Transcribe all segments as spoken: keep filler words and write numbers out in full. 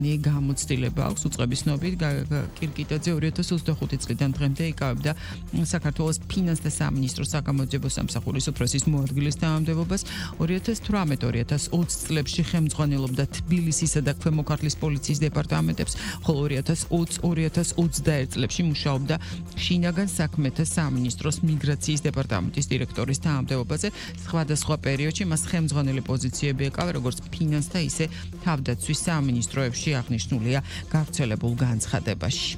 გამოცდილება აქვს უწყების ცნობით კირკიტაძე ორი ათას ოცდახუთი წლიდან დღემდე იკავებდა საქართველოს ფინანსთა სამინისტროს საგამოძიებო სამსახურის უფროსის მოადგილის თანამდებობას ორი ათას თვრამეტ ორი ათას ოცი წლებში ხელმძღვანელობდა თბილისისა და ქვემო ქართლის პოლიციის დეპარტამენტებს, ხოლო ორი ათას ოცი ორი ათას ოცდაერთ წლებში მუშაობდა შინაგან საქმეთა სამინისტროს მიგრაციის დეპარტამენტის დირექტორის თანამდებობაზე. სხვადასხვა პერიოდში მას ხელმძღვანელი პოზიციები ეკავა როგორც ფინანსთა, ისე თავდაცვის სამინისტროებში აღნიშნულია გავრცელებულ განცხადებაში.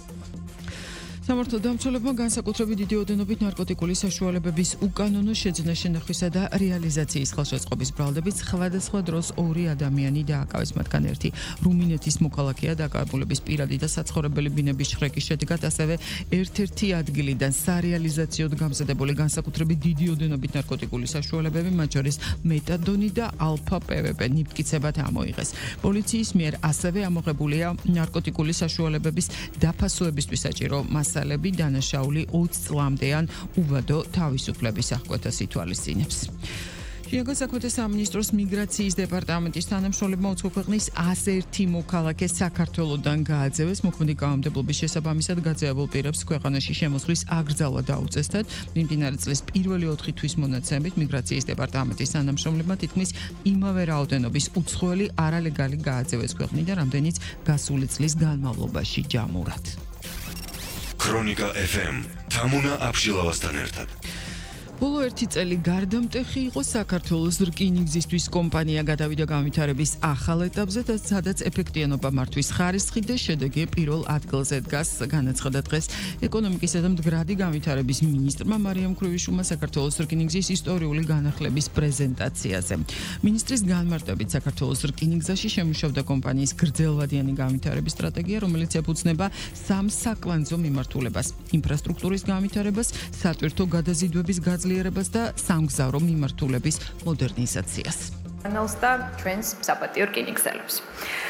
სამართალ დამცველებმა განსაკუთრებით დიდი ოდენობით ნარკოტიკული საშუალებების უკანონო შეძენა შენახვისა და რეალიზაციის ხელშეწყობის ბრალდებით სხვადასხვა დროს ორი ადამიანი დააკავეს, მათგან ერთი რუმინეთის მოქალაქეა, დაკავებულების პირადი და საცხოვრებელი ბინების შრეკის შედეგად ასევე ერთ-ერთი ადგილიდან სარეალიზაციოდ გამზადებული განსაკუთრებით დიდი ოდენობით ნარკოტიკული საშუალებები, მათ შორის მეტადონი და ალფა-პევეპე ნიფტკიცებად ამოიღეს. პოლიციის მიერ ასევე ამოღებულია ნარკოტიკული საშუალებების დაფასოებისთვის საჭირო მასალები, დანაშაული ოცი წლამდე ან უვადო თავისუფლების აღკვეთას ითვალისწინებს. შინაგან საქმეთა სამინისტროს მიგრაციის დეპარტამენტის თანამშრომლებმა უცხო ქვეყნის ას ერთი მოქალაქე საქართველოდან გააძევეს. მოქმედი კანონმდებლობის შესაბამისად გაძევებულ პირებს ქვეყანაში შემოსვლის აკრძალვა დაუწესდათ. მიმდინარე წლის პირველი ოთხი თვის მონაცემებით მიგრაციის დეპარტამენტის თანამშრომლებმა თითქმის იმავე რაოდენობის უცხოელი არალეგალი გააძევეს ქვეყნიდან, რამდენიც გასული წლის განმავლობაში ჯამურად. ქრონიკა ეფ ემ თამუნა აბშილავასთან ერთად. ბოლო ერთი წელი გარდამტეხი იყო საქართველოს რკინიგზისთვის კომპანია გადავიდა განვითარების ახალ ეტაპზე და სადაც ეფექტიანობა მართვის ხარისხი და შედეგი პირველ ადგილზე დგას, განაცხადა დღეს ეკონომიკისა და მდგრადი განვითარების მინისტრმა მარიამ ქრუვიშვილმა საქართველოს რკინიგზის ისტორიული განახლების პრეზენტაციაზე. მინისტრის განმარტებით საქართველოს რკინიგზაში შემუშავდა კომპანიის გრძელვადიანი განვითარების სტრატეგია, რომელიც ეფუძნება სამ საკვანძო მიმართულებას: ინფრასტრუქტურის განვითარებას, სატვირთო გადაზიდვების გაძლიერებას და სამგზავრო მიმართულების მოდერნიზაციას. ანალს და ჩვენს საპატიო რკინიგზელებს.